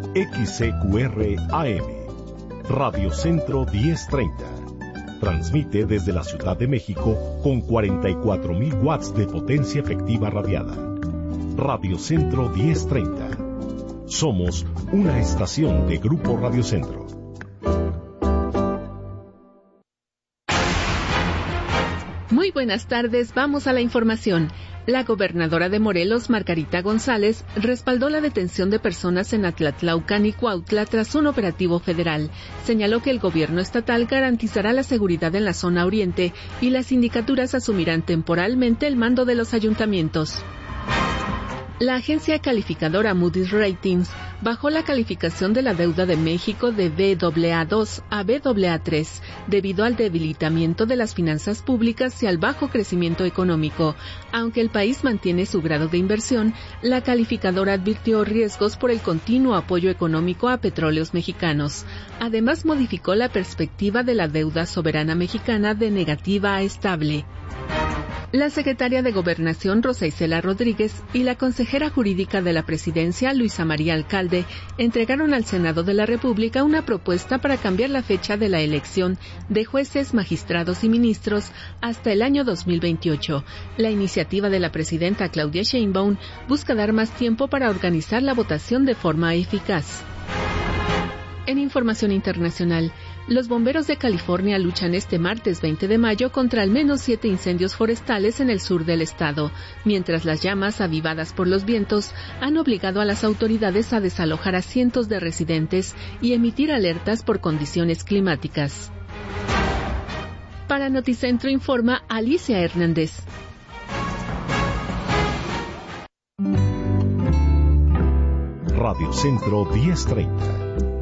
XCQR AM, Radio Centro 1030. Transmite desde la Ciudad de México con 44.000 watts de potencia efectiva radiada. Radio Centro 1030. Somos una estación de Grupo Radio Centro. Muy buenas tardes, vamos a la información. La gobernadora de Morelos, Margarita González, respaldó la detención de personas en Atlatlaucan y Cuautla tras un operativo federal. Señaló que el gobierno estatal garantizará la seguridad en la zona oriente y las sindicaturas asumirán temporalmente el mando de los ayuntamientos. La agencia calificadora Moody's Ratings bajó la calificación de la deuda de México de Baa2 a Baa3 debido al debilitamiento de las finanzas públicas y al bajo crecimiento económico. Aunque el país mantiene su grado de inversión, la calificadora advirtió riesgos por el continuo apoyo económico a petróleos mexicanos. Además, modificó la perspectiva de la deuda soberana mexicana de negativa a estable. La secretaria de Gobernación, Rosa Isela Rodríguez, y la consejera jurídica de la Presidencia, Luisa María Alcalde, entregaron al Senado de la República una propuesta para cambiar la fecha de la elección de jueces, magistrados y ministros hasta el año 2028. La iniciativa de la presidenta Claudia Sheinbaum busca dar más tiempo para organizar la votación de forma eficaz. En información internacional, los bomberos de California luchan este martes 20 de mayo contra al menos 7 incendios forestales en el sur del estado, mientras las llamas, avivadas por los vientos, han obligado a las autoridades a desalojar a cientos de residentes y emitir alertas por condiciones climáticas. Para Noticentro informa Alicia Hernández. Radio Centro 1030.